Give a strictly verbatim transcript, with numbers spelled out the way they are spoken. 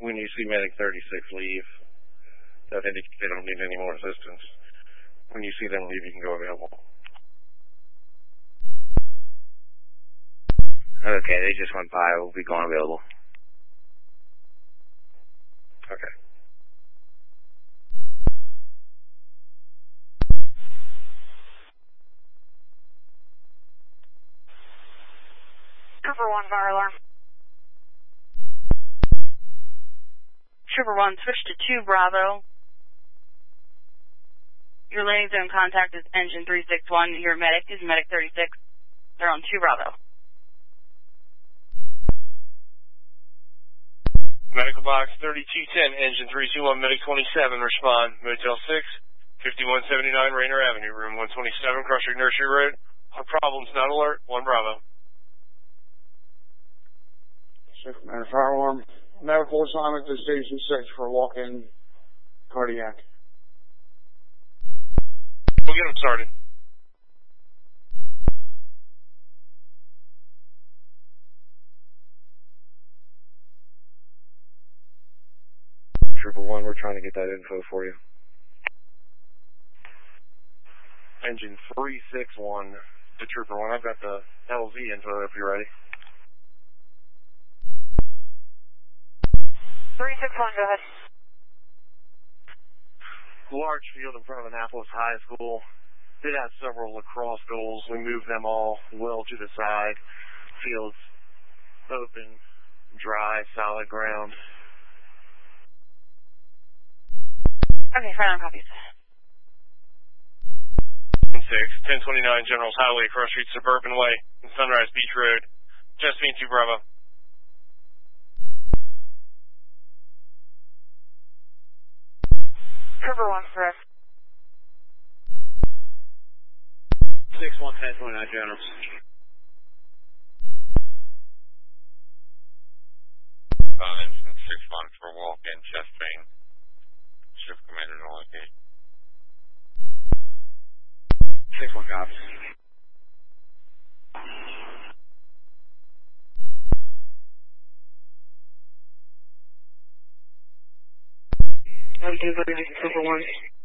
when you see Medic thirty-six leave, that indicates they don't need any more assistance. When you see them leave, you can go available. Okay, they just went by. We'll be going available. Okay. Trooper one, fire alarm. Trooper one, switch to two Bravo. Your landing zone contact is engine three six one. Your medic is Medic thirty-six. They're on two Bravo. Medical box thirty-two ten, engine three two one, Medic twenty-seven, respond. Motel six, fifty-one seventy-nine Rainer Avenue, room one twenty-seven, Cross Street Nursery Road. All problems not alert, one Bravo. Shift commander, fire alarm. Medical assignment to station six for walk-in cardiac. We'll get them started. Trooper one, we're trying to get that info for you. Engine three six one to Trooper one. I've got the L Z info if you're ready. three six one, go ahead. Large field in front of Annapolis High School. Did have several lacrosse goals. We moved them all well to the side. Field's open, dry, solid ground. Okay, fire alarm copies. six, ten twenty-nine Generals Highway, Cross Street Suburban Way, and Sunrise Beach Road. Josephine two Bravo. Trooper one, correct. six one, ten twenty-nine Generals. Uh, engine six one for walk-in chest pain. Shift commander to locate. six one copies. Everything's okay, Trooper one.